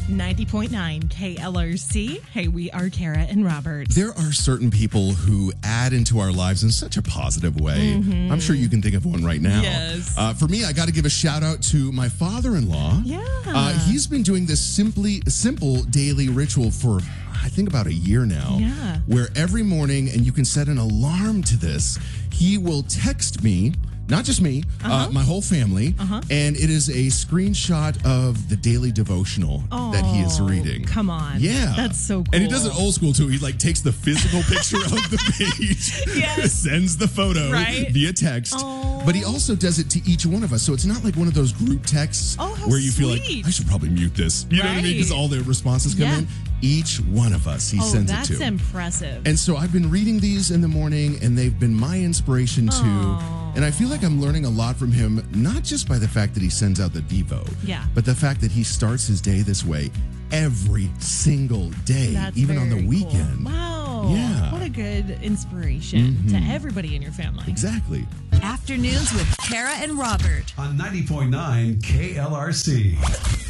90.9 KLRC. Hey, we are Kara and Robert. There are certain people who add into our lives in such a positive way. I'm sure you can think of one right now. Yes. For me, I got to give a shout out to my father-in-law. Yeah. He's been doing this simple daily ritual for, I think, about a year now. Yeah. Where every morning, and you can set an alarm to this, he will text me. Not just me, my whole family. And it is a screenshot of the daily devotional that he is reading. Come on. Yeah. That's so cool. And he does it old school, too. He, takes the physical picture of the page, Yes. sends the photo via text. But he also does it to each one of us. So it's not like one of those group texts where you feel like, I should probably mute this. You know what I mean? Because all the responses come in. Each one of us, he sends it to. That's impressive. And so I've been reading these in the morning, and they've been my inspiration, too. And I feel like I'm learning a lot from him, not just by the fact that he sends out the Devo, but the fact that he starts his day this way every single day, even on the weekend. Cool. Wow. Yeah. What a good inspiration to everybody in your family. Exactly. Afternoons with Kara and Robert on 90.9 KLRC.